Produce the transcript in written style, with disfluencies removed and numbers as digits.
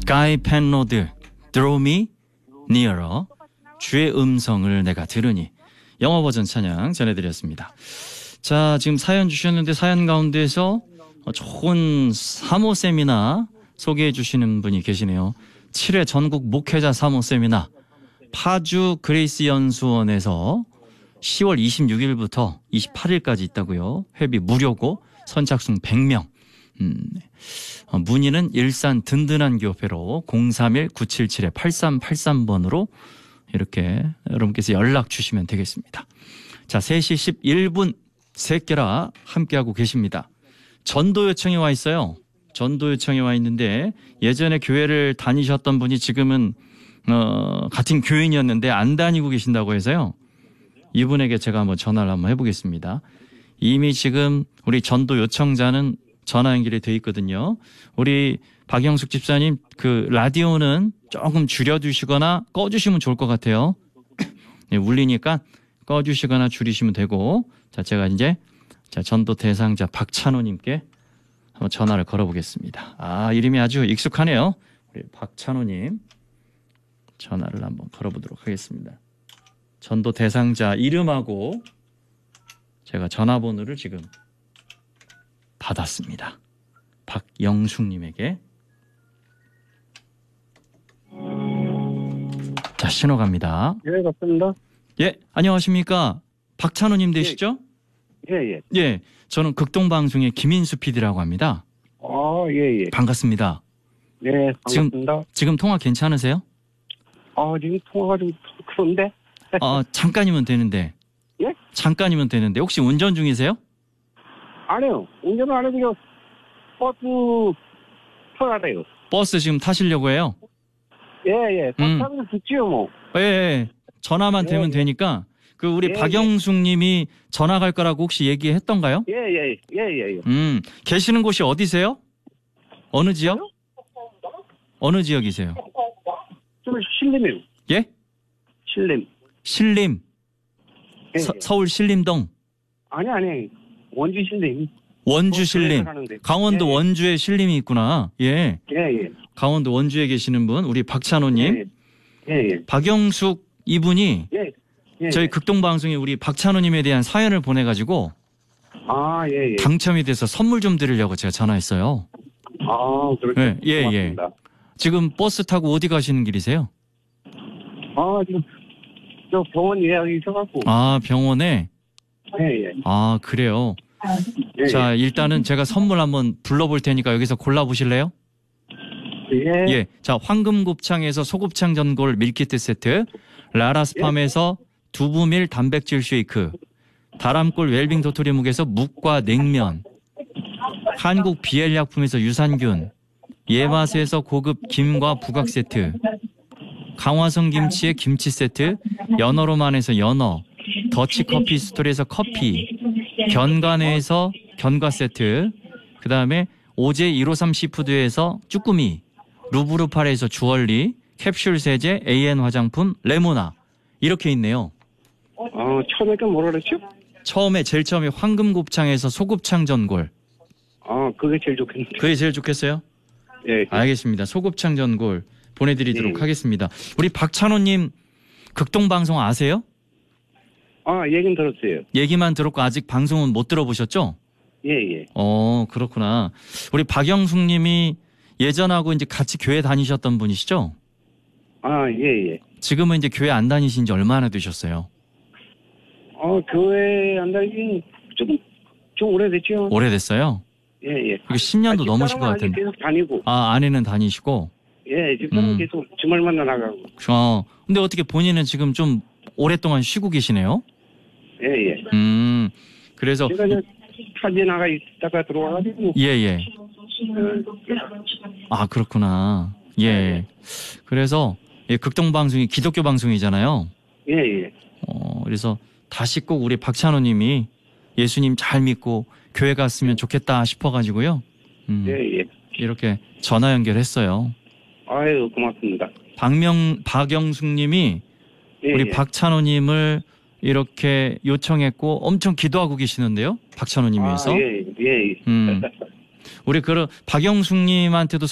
가이 펜로드, Draw Me Nearer. 주의 음성을 내가 들으니. 영어 버전 찬양 전해드렸습니다. 자, 지금 사연 주셨는데 사연 가운데서 좋은 사모 세미나 소개해 주시는 분이 계시네요. 7회 전국 목회자 사모 세미나 파주 그레이스 연수원에서 10월 26일부터 28일까지 있다고요. 회비 무료고 선착순 100명. 문의는 일산 든든한 교회로 031-977-8383번으로 이렇게 여러분께서 연락 주시면 되겠습니다. 자, 3시 11분 새끼라 함께하고 계십니다. 전도 요청이 와 있어요. 전도 요청이 와 있는데 예전에 교회를 다니셨던 분이 지금은 같은 교인이었는데 안 다니고 계신다고 해서요. 이분에게 제가 한번 전화를 한번 해보겠습니다. 이미 지금 우리 전도 요청자는 전화 연결이 돼 있거든요. 우리 박영숙 집사님 그 라디오는 조금 줄여주시거나 꺼주시면 좋을 것 같아요. 네, 울리니까 꺼주시거나 줄이시면 되고, 자, 제가 이제 전도 대상자 박찬호님께 한번 전화를 걸어보겠습니다. 아, 이름이 아주 익숙하네요. 우리 박찬호님 전화를 한번 걸어보도록 하겠습니다. 전도 대상자 이름하고 제가 전화번호를 지금 받았습니다. 박영숙님에게. 자, 신호 갑니다. 예, 맞습니다. 예, 안녕하십니까? 박찬호님 되시죠? 예. 예, 저는 극동방송의 김인수 PD라고 합니다. 예. 반갑습니다. 네, 반갑습니다. 지금 통화 괜찮으세요? 지금 통화가 좀 그런데? 잠깐이면 되는데. 예? 잠깐이면 되는데. 혹시 운전 중이세요? 아니요. 운전은 안 해도 버스 타야돼요. 버스 지금 타시려고 해요? 예. 버스 타면 좋지요, 뭐. 예. 전화만 되면 되니까. 그 우리 박영숙 님이 전화 갈 거라고 혹시 얘기했던가요? 예. 계시는 곳이 어디세요? 어느 지역? 어느 지역이세요? 좀 신림이요. 예? 신림. 예. 서울 신림동. 아니. 원주 신림. 원주 신림. 강원도 예. 원주에 신림이 있구나. 예. 예. 강원도 원주에 계시는 분, 우리 박찬호님. 예. 박영숙 이분이 예. 저희 극동방송에 우리 박찬호님에 대한 사연을 보내가지고 예. 당첨이 돼서 선물 좀 드리려고 제가 전화했어요. 그렇죠. 예. 고맙습니다. 지금 버스 타고 어디 가시는 길이세요? 지금 저 병원 예약이 있어갖고. 병원에? 예. 그래요. 예. 자, 일단은 제가 선물 한번 불러볼 테니까 여기서 골라보실래요? 예. 자, 황금곱창에서 소곱창 전골 밀키트 세트, 라라스팜에서 두부밀 단백질 쉐이크, 다람골 웰빙 도토리묵에서 묵과 냉면, 한국 비엘약품에서 유산균, 예맛에서 고급 김과 부각 세트, 강화성 김치의 김치 세트, 연어로만에서 연어, 더치커피 스토리에서 커피, 견과내에서 견과 세트, 그 다음에 오제 153 시푸드에서 쭈꾸미, 루브르팔에서 주얼리, 캡슐 세제, AN 화장품, 레모나, 이렇게 있네요. 처음에 뭐라 그랬죠? 제일 처음에 황금곱창에서 소곱창 전골. 그게 제일 좋겠는데. 그게 제일 좋겠어요? 예. 알겠습니다. 소곱창 전골 보내드리도록 하겠습니다. 우리 박찬호님 극동방송 아세요? 얘긴 들었어요. 얘기만 들었고 아직 방송은 못 들어보셨죠? 예. 그렇구나. 우리 박영숙 님이 예전하고 이제 같이 교회 다니셨던 분이시죠? 예. 지금은 이제 교회 안 다니신 지 얼마나 되셨어요? 교회 안 다니긴 좀 오래됐죠. 오래됐어요? 예. 그게 10년도 넘으신 것 같은데. 계속 다니고. 아내는 다니시고? 예, 집사람 계속 주말마다 나가고. 근데 어떻게 본인은 지금 좀 오랫동안 쉬고 계시네요? 예. 그래서. 제가 타지에 나가 있다가 들어와가지고. 예. 그렇구나. 예. 그래서 극동방송이 기독교 방송이잖아요. 예. 그래서 다시 꼭 우리 박찬호 님이 예수님 잘 믿고 교회 갔으면 좋겠다 싶어가지고요. 예. 이렇게 전화 연결했어요. 아유, 고맙습니다. 박영숙 님이 우리 박찬호 님을 이렇게 요청했고 엄청 기도하고 계시는데요. 박찬호 님 위해서. 예. 우리 박영숙 님한테도